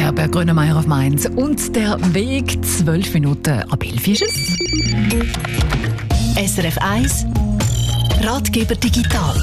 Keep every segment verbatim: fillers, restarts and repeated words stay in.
Herbert Grönemeyer auf Mainz. Und der Weg, zwölf Minuten ab elf ist es. S R F eins Ratgeber digital.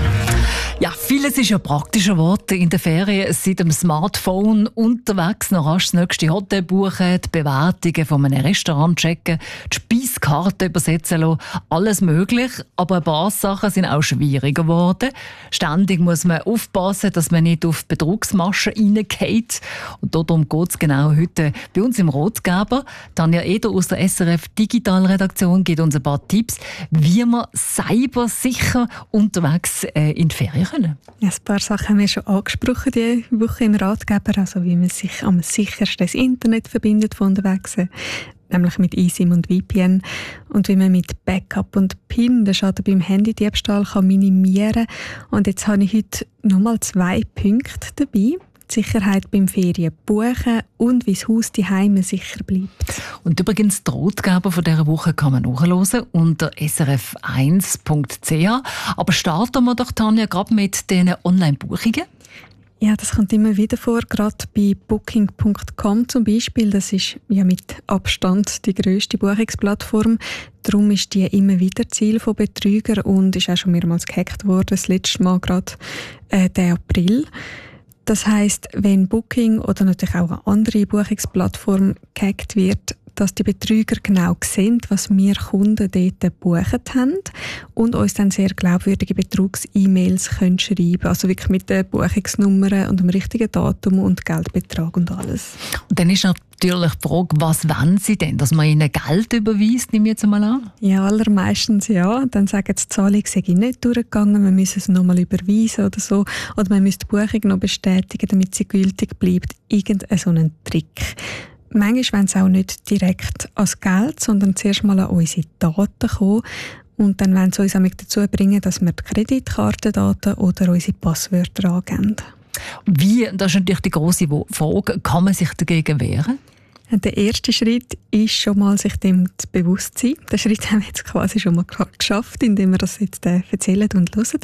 Ja, vieles ist ja praktischer geworden in den Ferien. Seit dem Smartphone unterwegs, noch rasch das nächste Hotel buchen, die Bewertungen von einem Restaurant checken, die Speiskarte übersetzen lassen, alles möglich. Aber ein paar Sachen sind auch schwieriger geworden. Ständig muss man aufpassen, dass man nicht auf Betrugsmaschen reingeht. Und darum geht es genau heute bei uns im Ratgeber. Tanja Eder aus der S R F Digitalredaktion gibt uns ein paar Tipps, wie man cybersicher unterwegs äh, in die Ferien können. Ja, ein paar Sachen haben wir schon angesprochen diese Woche im Ratgeber, also wie man sich am sichersten das Internet verbindet von unterwegs, nämlich mit eSIM und V P N, und wie man mit Backup und PIN den Schaden beim Handydiebstahl kann minimieren kann. Und jetzt habe ich heute nochmal zwei Punkte dabei. Die Sicherheit beim Ferien buchen und wie das Haus daheim sicher bleibt. Und übrigens, die Ratgeber von dieser Woche kann man nachhören unter s r f eins punkt c h. Aber starten wir doch, Tanja, gerade mit diesen Online-Buchungen. Ja, das kommt immer wieder vor, gerade bei booking punkt com zum Beispiel. Das ist ja mit Abstand die grösste Buchungsplattform. Darum ist die immer wieder Ziel von Betrügern und ist auch schon mehrmals gehackt worden. Das letzte Mal gerade äh, den April. Das heisst, wenn Booking oder natürlich auch eine andere Buchungsplattform gehackt wird, dass die Betrüger genau sehen, was wir Kunden dort gebucht haben und uns dann sehr glaubwürdige Betrugs-E-Mails schreiben können. Also wirklich mit den Buchungsnummern und dem richtigen Datum und Geldbetrag und alles. Und dann ist natürlich die Frage, was wollen sie denn? Dass man ihnen Geld überweist, nehme ich jetzt einmal an? Ja, allermeistens ja. Dann sagen sie, die Zahlung sei nicht durchgegangen, wir müssen es nochmal überweisen oder so. Oder man müsste die Buchung noch bestätigen, damit sie gültig bleibt. Irgendein so ein Trick. Manchmal wollen sie auch nicht direkt ans Geld, sondern zuerst mal an unsere Daten kommen. Und dann wollen sie uns auch dazu bringen, dass wir die Kreditkartendaten oder unsere Passwörter angeben. Wie, das ist natürlich die grosse Frage, kann man sich dagegen wehren? Der erste Schritt ist schon mal, sich dem bewusst zu sein. Den Schritt haben wir jetzt quasi schon mal geschafft, indem wir das jetzt äh, erzählen und hören.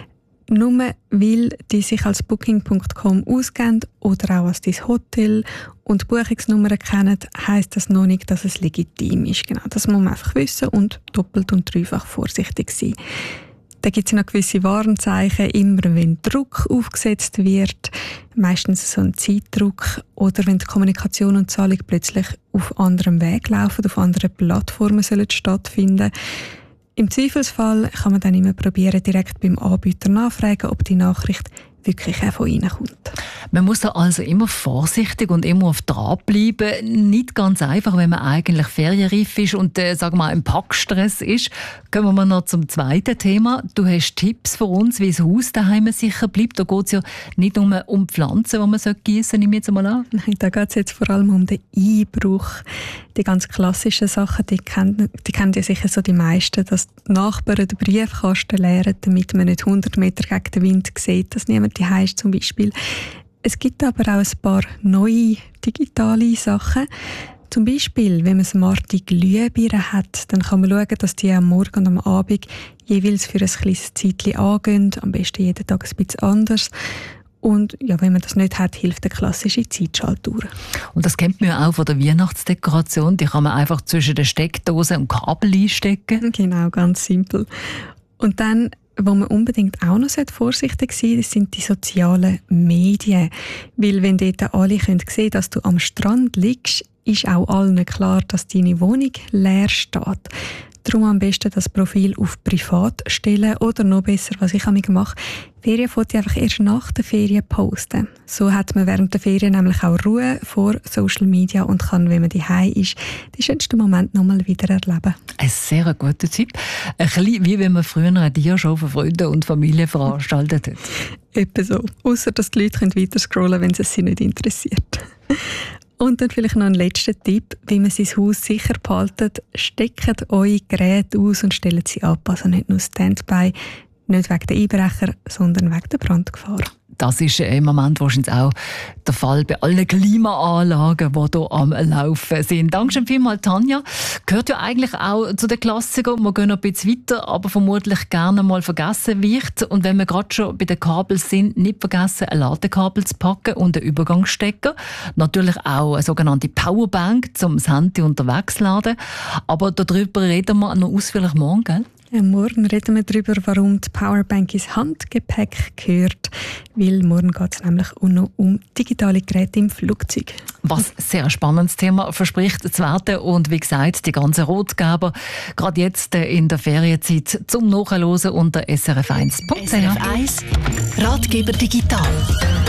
Nur weil die sich als booking punkt com ausgeben oder auch als dein Hotel und Buchungsnummern kennen, heisst das noch nicht, dass es legitim ist. Genau, das muss man einfach wissen und doppelt und dreifach vorsichtig sein. Da gibt es noch gewisse Warnzeichen, immer wenn Druck aufgesetzt wird, meistens so ein Zeitdruck, oder wenn die Kommunikation und Zahlung plötzlich auf anderem Weg laufen, auf anderen Plattformen sollen stattfinden. Im Zweifelsfall kann man dann immer probieren, direkt beim Anbieter nachfragen, ob die Nachricht wirklich auch von Ihnen kommt. Man muss da also immer vorsichtig und immer auf dran bleiben. Nicht ganz einfach, wenn man eigentlich ferienreif ist und äh, sagen wir mal, im Packstress ist. Kommen wir noch zum zweiten Thema. Du hast Tipps für uns, wie das Haus daheim sicher bleibt. Da geht es ja nicht nur um Pflanzen, die man gießen sollte, nehme ich jetzt mal an. Nein, da geht es jetzt vor allem um den Einbruch. Die ganz klassischen Sachen, die kennen, die kennen ja sicher so die meisten, dass die Nachbarn den Briefkasten leeren, damit man nicht hundert Meter gegen den Wind sieht, dass niemand die ist zum Beispiel. Es gibt aber auch ein paar neue digitale Sachen. Zum Beispiel, wenn man smarte Glühbirnen hat, dann kann man schauen, dass die am Morgen und am Abend jeweils für ein kleines Zeitchen angehen. Am besten jeden Tag ein bisschen anders. Und ja, wenn man das nicht hat, hilft eine klassische Zeitschaltuhr. Und das kennt man ja auch von der Weihnachtsdekoration. Die kann man einfach zwischen den Steckdosen und Kabel einstecken. Genau, ganz simpel. Und dann, wo man unbedingt auch noch vorsichtig sein sollte, das sind die sozialen Medien. Weil wenn dort alle sehen können, dass du am Strand liegst, ist auch allen klar, dass deine Wohnung leer steht. Darum am besten das Profil auf privat stellen oder noch besser, was ich mache, Ferienfotos einfach erst nach der Ferien posten. So hat man während der Ferien nämlich auch Ruhe vor Social Media und kann, wenn man daheim ist, den schönsten Moment nochmal wieder erleben. Ein sehr guter Tipp. Ein bisschen wie wenn man früher eine Diashow für Freunde und Familie veranstaltet hat. Etwa so. Ausser dass die Leute weiter scrollen können, wenn es sie nicht interessiert. Und dann vielleicht noch ein letzter Tipp, wie man sein Haus sicher behaltet. Steckt eure Geräte aus und stellt sie ab. Also nicht nur Standby, Nicht wegen der Einbrecher, sondern wegen der Brandgefahr. Das ist im Moment wahrscheinlich auch der Fall bei allen Klimaanlagen, die hier am Laufen sind. Dankeschön vielmals, Tanja. Gehört ja eigentlich auch zu den Klassikern. Wir gehen noch ein bisschen weiter, aber vermutlich gerne mal vergessen wird. Und wenn wir gerade schon bei den Kabeln sind, nicht vergessen, ein Ladekabel zu packen und einen Übergangsstecker. Natürlich auch eine sogenannte Powerbank, um das Handy unterwegs zu laden. Aber darüber reden wir noch ausführlich morgen, gell? Ja, morgen reden wir darüber, warum die Powerbank ins Handgepäck gehört. Weil morgen geht es nämlich auch noch um digitale Geräte im Flugzeug. Was ein sehr spannendes Thema verspricht zu werden. Und wie gesagt, die ganzen Rotgeber, gerade jetzt in der Ferienzeit, zum Nachhören unter s r f eins punkt c h. S R F eins Ratgeber digital.